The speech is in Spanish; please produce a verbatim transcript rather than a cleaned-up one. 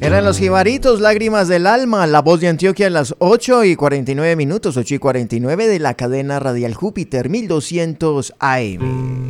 Eran los Jibaritos, Lágrimas del Alma, La Voz de Antioquia a las ocho y cuarenta y nueve minutos, ocho y cuarenta y nueve de la cadena radial Júpiter mil doscientos A M.